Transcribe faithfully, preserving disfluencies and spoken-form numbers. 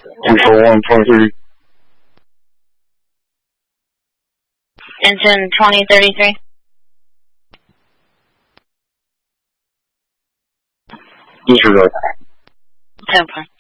Control one, twenty thirty. Engine twenty thirty-three. Disregard. ten four.